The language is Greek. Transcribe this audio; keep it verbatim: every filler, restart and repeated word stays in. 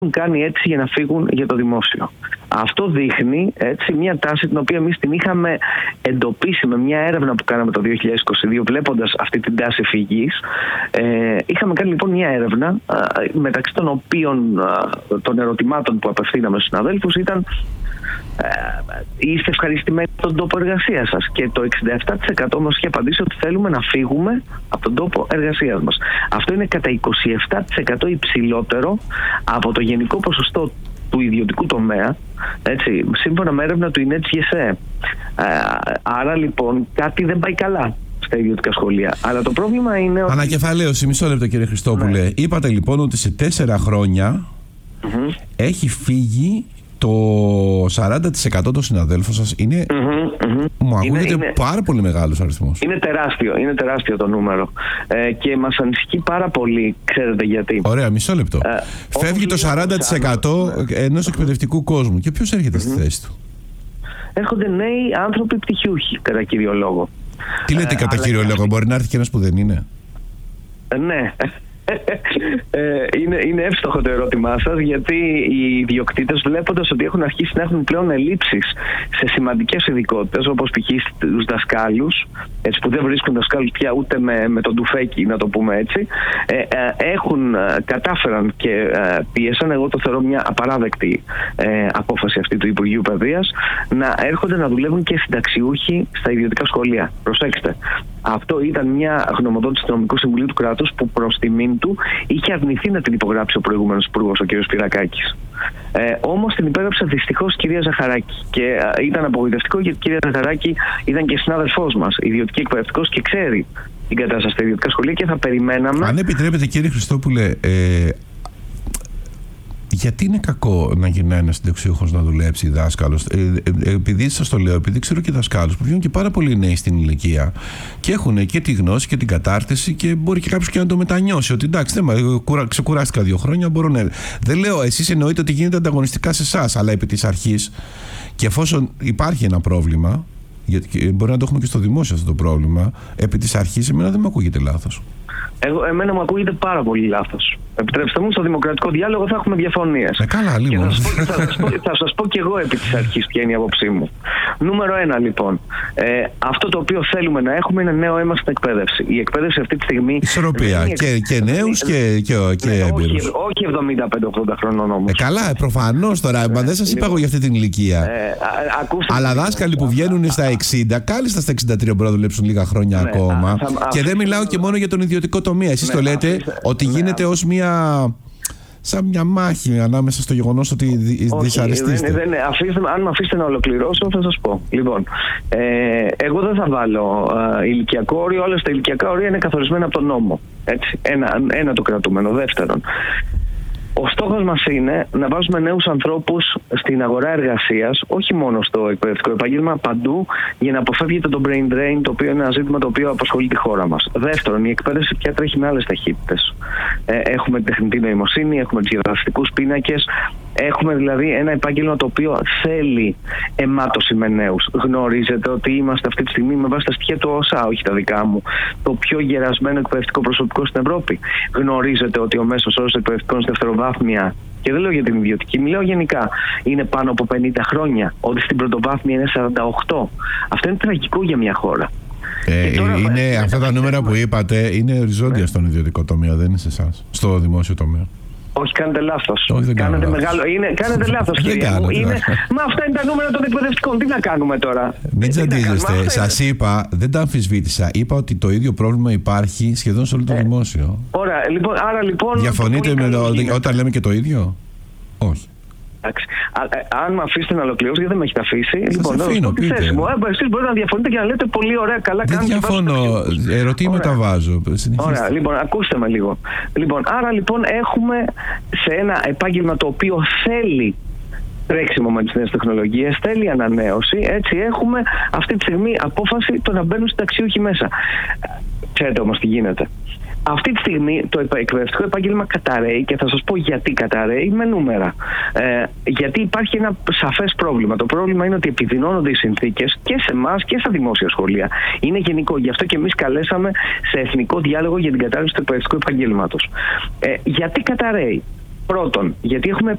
κάνει έτσι για να φύγουν για το δημόσιο. Αυτό δείχνει έτσι μια τάση την οποία εμείς την είχαμε εντοπίσει με μια έρευνα που κάναμε το δύο χιλιάδες είκοσι δύο, βλέποντας αυτή την τάση φυγής. Ε, είχαμε κάνει λοιπόν μια έρευνα ε, μεταξύ των οποίων ε, των ερωτημάτων που απευθύναμε στους συναδέλφους ήταν ε, είστε ευχαριστημένοι από τον τόπο εργασίας σας, και το εξήντα επτά τοις εκατό μας είχε απαντήσει ότι θέλουμε να φύγουμε από τον τόπο εργασίας μας. Αυτό είναι κατά είκοσι επτά τοις εκατό υψηλότερο από το γενικό ποσοστό του ιδιωτικού τομέα, έτσι, σύμφωνα με έρευνα του ΙΝΕΤΣ-ΓΕΣΕ. Άρα λοιπόν κάτι δεν πάει καλά στα ιδιωτικά σχολεία. Αλλά το πρόβλημα είναι ότι... Ανακεφαλαίωση, μισό λεπτό κύριε Χριστόπουλε. Ναι. Είπατε λοιπόν ότι σε τέσσερα χρόνια mm-hmm. έχει φύγει το σαράντα τοις εκατό των συναδέλφων σας. Είναι... Mm-hmm, mm-hmm. Μου ακούγεται είναι, είναι... πάρα πολύ μεγάλος αριθμός. Είναι τεράστιο, είναι τεράστιο το νούμερο. Ε, και μας ανησυχεί πάρα πολύ, ξέρετε γιατί. Ωραία, μισό λεπτό. Ε, Φεύγει το σαράντα τοις εκατό ναι. ενός εκπαιδευτικού κόσμου. Και ποιος έρχεται mm-hmm. στη θέση του? Έρχονται νέοι άνθρωποι πτυχιούχοι, κατά κύριο λόγο. Τι λέτε ε, κατά κύριο λόγο, μπορεί να έρθει και ένας που δεν είναι? Ε, ναι. Ε, είναι, είναι εύστοχο το ερώτημά σας, γιατί οι ιδιοκτήτες, βλέποντας ότι έχουν αρχίσει να έχουν πλέον ελλείψεις σε σημαντικές ειδικότητες, όπως π.χ. στους δασκάλους, έτσι, που δεν βρίσκουν δασκάλους πια ούτε με, με τον τουφέκι, να το πούμε έτσι, ε, ε, έχουν, ε, κατάφεραν και ε, πίεσαν, εγώ το θεωρώ μια απαράδεκτη ε, απόφαση αυτή του Υπουργείου Παιδείας, να έρχονται να δουλεύουν και συνταξιούχοι στα ιδιωτικά σχολεία. Προσέξτε. Αυτό ήταν μια γνωμοδότηση του Νομικού Συμβουλίου του Κράτους που προς τιμήν του είχε αρνηθεί να την υπογράψει ο προηγούμενος υπουργός, ο κ. Σπυρακάκης. Ε, όμως την υπέγραψε δυστυχώς η κυρία Ζαχαράκη. Και ε, ήταν απογοητευτικό, γιατί η κυρία Ζαχαράκη ήταν και συνάδελφός μας, ιδιωτική εκπαιδευτικός, και ξέρει την κατάσταση στα ιδιωτικά σχολεία, και θα περιμέναμε. Αν επιτρέπετε, κύριε Χριστόπουλε, ε, γιατί είναι κακό να γυρνάει ένας συνταξιούχος να δουλέψει δάσκαλος? Ε, ε, επειδή σας το λέω, επειδή ξέρω και δασκάλους που βγαίνουν και πάρα πολύ νέοι στην ηλικία και έχουν και τη γνώση και την κατάρτιση, και μπορεί και κάποιος και να το μετανιώσει. Ότι εντάξει, δεν, κουρα, ξεκουράστηκα δύο χρόνια, μπορώ να. Δεν λέω, εσείς εννοείτε ότι γίνεται ανταγωνιστικά σε εσάς, αλλά επί της αρχής, και εφόσον υπάρχει ένα πρόβλημα, γιατί μπορεί να το έχουμε και στο δημόσιο αυτό το πρόβλημα, επί της αρχής, εμένα δεν μου ακούγεται λάθος. Εγώ, εμένα μου ακούγεται πάρα πολύ λάθος. Επιτρέψτε μου, στο δημοκρατικό διάλογο θα έχουμε διαφωνίες. Ε, καλά, λίγο. Θα σας, πω, θα, σας πω, θα σας πω και εγώ επί της αρχής ποια είναι η άποψή μου. Νούμερο ένα, λοιπόν. Ε, αυτό το οποίο θέλουμε να έχουμε είναι νέο αίμα στην εκπαίδευση. Η εκπαίδευση αυτή τη στιγμή. Ισορροπία. Και, και, και νέους και, και, και ναι, έμπειρους. Όχι, όχι εβδομήντα πέντε ογδόντα χρονών όμως. Ε, καλά, προφανώς τώρα. Μα δεν σας είπα εγώ για αυτή την ηλικία. Ε, α, Αλλά δάσκαλοι που βγαίνουν στα εξήντα, κάλλιστα στα εξήντα τρία μπορούν να δουλέψουν λίγα χρόνια ναι, ακόμα. Α, θα, και α, δεν μιλάω και μόνο για τον ιδιωτικό τομέα. Εσείς ναι, το λέτε αφήστε, ότι ναι, γίνεται ως μια. Σαν μια μάχη ανάμεσα στο γεγονός ότι δυσαρεστείστε. Δεν, δεν, αφήστε, αν με αφήσετε να ολοκληρώσω, θα σας πω. Λοιπόν, ε, εγώ δεν θα βάλω ε, ηλικιακό όριο. Όλα τα ηλικιακά όρια είναι καθορισμένα από τον νόμο. Έτσι. Ένα, ένα το κρατούμενο. Δεύτερον, ο στόχος μας είναι να βάζουμε νέους ανθρώπους στην αγορά εργασίας, όχι μόνο στο εκπαιδευτικό επάγγελμα, παντού, για να αποφεύγεται το brain drain, το οποίο είναι ένα ζήτημα το οποίο απασχολεί τη χώρα μας. Δεύτερον, η εκπαίδευση πια τρέχει με άλλες ταχύτητες. Ε, έχουμε την τεχνητή νοημοσύνη, έχουμε τους γεωγραφικούς πίνακες, έχουμε δηλαδή ένα επάγγελμα το οποίο θέλει αιμάτωση με νέους. Γνωρίζετε ότι είμαστε αυτή τη στιγμή, με βάση τα στοιχεία του ΟΣΑ, όχι τα δικά μου, το πιο γερασμένο εκπαιδευτικό προσωπικό στην Ευρώπη. Γνωρίζετε ότι ο μέσος όρος εκπαιδευτικών στη δευτεροβάθμια, και δεν λέω για την ιδιωτική, μιλάω γενικά, είναι πάνω από πενήντα χρόνια. Ότι στην πρωτοβάθμια είναι σαράντα οκτώ. Αυτό είναι τραγικό για μια χώρα. Ε, τώρα, είναι, ε, αυτά τα νούμερα που είπατε είναι οριζόντια ναι. στον ιδιωτικό τομέα, δεν είναι σε εσάς, στο δημόσιο τομέα. Όχι, κάνετε λάθος. Όχι, δεν κάνετε λάθος. Μεγάλο... είναι, κάνετε λάθος, κυρία μου. Είναι... Μα αυτά είναι τα νούμερα των εκπαιδευτικών. Τι να κάνουμε τώρα? Μην τζαντίζεστε. Σας είπα, δεν τα αμφισβήτησα. Είπα ότι το ίδιο πρόβλημα υπάρχει σχεδόν σε όλο το ε, δημόσιο. Ωραία, λοιπόν, άρα λοιπόν. Διαφωνείτε με το, όταν λέμε και το ίδιο? Όχι. Εντάξει. Αν με αφήσετε να ολοκληρώσω, γιατί δεν με έχετε αφήσει. Σας λοιπόν, αφήνω, τη θέση μου. Εσείς μπορείτε να διαφωνείτε και να λέτε πολύ ωραία, καλά κάνετε. Δεν διαφωνώ. Ερωτήματα βάζω. Ωραία, λοιπόν, ακούστε με λίγο. Λοιπόν, άρα λοιπόν έχουμε σε ένα επάγγελμα το οποίο θέλει τρέξιμο με τις νέες τεχνολογίες, θέλει ανανέωση. Έτσι έχουμε αυτή τη στιγμή απόφαση το να μπαίνουν συνταξιούχοι μέσα. Ξέρετε όμως τι γίνεται? Αυτή τη στιγμή το εκπαιδευτικό επάγγελμα καταρρέει, και θα σας πω γιατί καταρρέει με νούμερα. Ε, γιατί υπάρχει ένα σαφές πρόβλημα. Το πρόβλημα είναι ότι επιδεινώνονται οι συνθήκες και σε εμάς και στα δημόσια σχολεία. Είναι γενικό. Γι' αυτό και εμείς καλέσαμε σε εθνικό διάλογο για την κατάρτιση του εκπαιδευτικού επαγγέλματος. Ε, γιατί καταρρέει? Πρώτον, γιατί έχουμε